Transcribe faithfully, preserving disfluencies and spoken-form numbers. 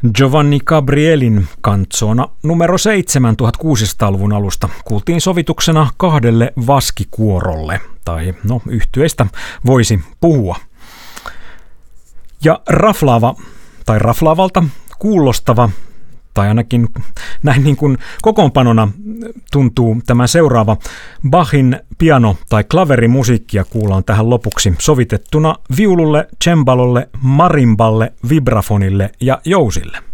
Giovanni Gabrielin kanzona numero seitsemän tuhatkuusisataaluvun alusta kuultiin sovituksena kahdelle vaskikuorolle, tai no yhtyeistä voisi puhua. Ja raflaava, tai raflaavalta kuulostava, tai ainakin näin niin kuin kokoonpanona tuntuu tämä seuraava Bachin piano- tai klaverimusiikkia kuullaan tähän lopuksi sovitettuna viululle, cembalolle, marimballe, vibrafonille ja jousille.